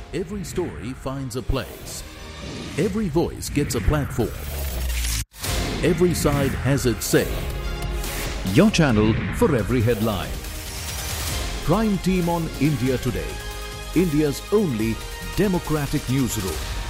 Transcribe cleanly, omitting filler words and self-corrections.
Every story finds a place. Every voice gets a platform. Every side has its say. Your channel for every headline. Prime Team on India Today, India's only democratic newsroom.